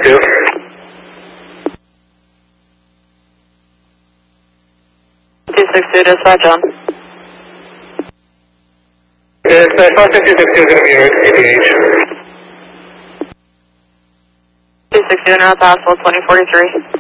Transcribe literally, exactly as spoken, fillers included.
two. two six two, dispatch on. Dispatch, Austin two six two is going to be your C P H. two six two, now it's Asphalt twenty forty-three.